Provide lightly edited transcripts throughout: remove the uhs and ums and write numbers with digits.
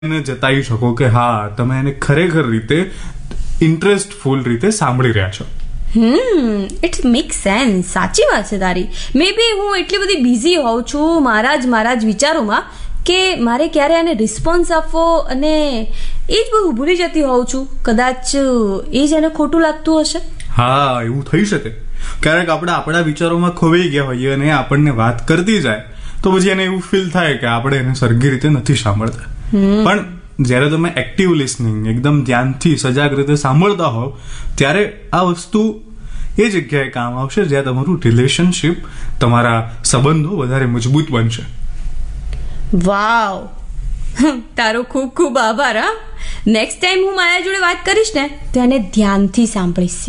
એને જતાવી શકો કે હા તમે એને ખરેખર રીતે ઇન્ટરેસ્ટફુલ રીતે સાંભળી રહ્યા છો. It's make sense. સાચી વાત છે તારી. મે બી હું એટલી બધી બિઝી હોઉં છું મારા જ વિચારોમાં કે મારે ક્યારે આને રિસ્પોન્સ આપવો અને એ જ બધું ભૂલી જતી હોઉં છું. કદાચ એ જ એને ખોટું લાગતું હશે. હા, એવું થઈ શકે. ક્યારેક આપણે આપણા વિચારોમાં ખોવાઈ ગયા હોઈએ અને આપણને વાત કરતી જાય તો પછી એને એવું ફીલ થાય કે આપણે એને સરખી રીતે નથી સાંભળતા. પણ જ્યારે તમે એક્ટિવ લિસનિંગ એકદમ ધ્યાનથી સજાગ રીતે સાંભળતા હોવ ત્યારે આ વસ્તુ એ જગ્યાએ કામ આવશે જ્યાં તમારું રિલેશનશિપ, તમારા સંબંધો વધારે મજબૂત બનશે. વાવ, તારો ખૂબ ખૂબ આભાર. હા, નેક્સ્ટ ટાઈમ હું માયા જોડે વાત કરીશ ને તો એને ધ્યાનથી સાંભળીશ.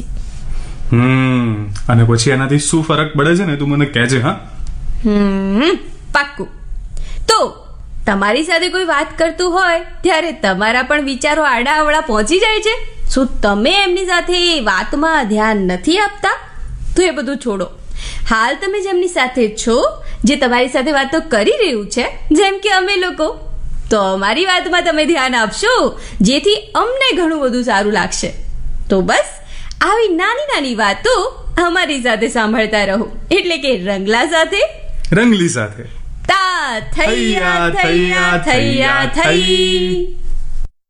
અને પછી એનાથી શું ફરક પડે છે ને તું મને કહેજે. હા, પાક્કું. તો તમારી સાથે કોઈ વાત કરતું હોય ત્યારે તમારા પણ વિચારો આડાઅવળા પહોંચી જાય છે? શું તમે એમની સાથે વાતમાં ધ્યાન નથી આપતા? તો એ બધું છોડો. હાલ તમે જેમની સાથે છો, જે તમારી સાથે વાતો કરી રહ્યું છે, જેમ કે અમે લોકો, તો અમારી વાતમાં તમે ધ્યાન આપશો જેથી અમને ઘણું બધું સારું લાગશે. તો બસ આવી નાની નાની વાતો અમારી સાથે સાંભળતા રહો. એટલે કે રંગલા સાથે રંગલી સાથે તા થૈયા થૈયા થૈયા થઈ.